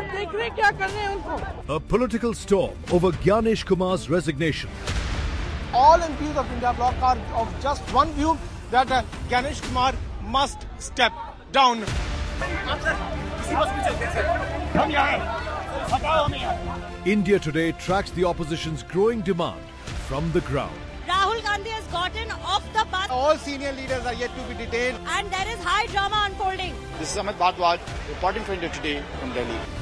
आप देख रहे हैं क्या कर रहे हैं उनको? A political storm over Gyanesh Kumar's resignation. All MPs of India Bloc are of just one view that Gyanesh Kumar must step down. India Today tracks the opposition's growing demand from the ground. Rahul Gandhi has gotten off the path. All senior leaders are yet to be detained. And there is high drama unfolding. This is Amit Bhardwaj reporting for India Today from Delhi.